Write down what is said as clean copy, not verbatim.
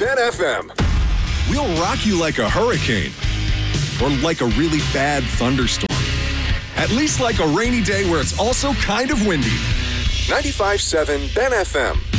Ben FM. We'll rock you like a hurricane or like a really bad thunderstorm. At least like a rainy day where it's also kind of windy. 95.7 Ben FM.